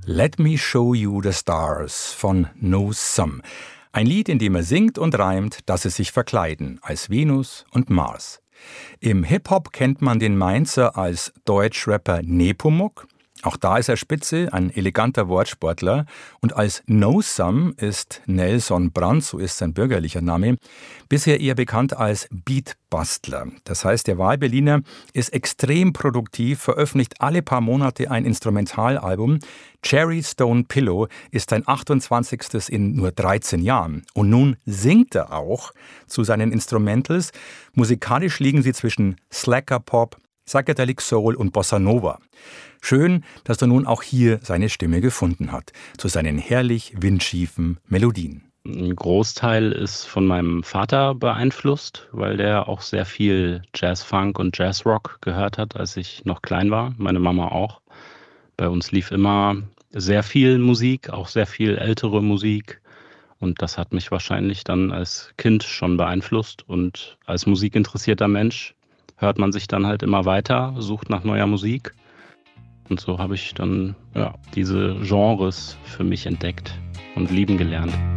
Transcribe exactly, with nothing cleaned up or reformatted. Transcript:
Let Me Show You the Stars von No Some. Ein Lied, in dem er singt und reimt, dass sie sich verkleiden als Venus und Mars. Im Hip-Hop kennt man den Mainzer als Deutschrapper Nepomuk. Auch da ist er Spitze, ein eleganter Wortsportler. Und als No Some ist Nelson Brandt, so ist sein bürgerlicher Name, bisher eher bekannt als Beatbastler. Das heißt, der Wahlberliner ist extrem produktiv, veröffentlicht alle paar Monate ein Instrumentalalbum. Cherry Stone Pillow ist sein achtundzwanzigstes in nur dreizehn Jahren. Und nun singt er auch zu seinen Instrumentals. Musikalisch liegen sie zwischen Slacker Pop, Psychedelic Soul und Bossa Nova. Schön, dass er nun auch hier seine Stimme gefunden hat, zu seinen herrlich windschiefen Melodien. Ein Großteil ist von meinem Vater beeinflusst, weil der auch sehr viel Jazz-Funk und Jazz-Rock gehört hat, als ich noch klein war. Meine Mama auch. Bei uns lief immer sehr viel Musik, auch sehr viel ältere Musik. Und das hat mich wahrscheinlich dann als Kind schon beeinflusst. Und als musikinteressierter Mensch hört man sich dann halt immer weiter, sucht nach neuer Musik. Und so habe ich dann ja, diese Genres für mich entdeckt und lieben gelernt.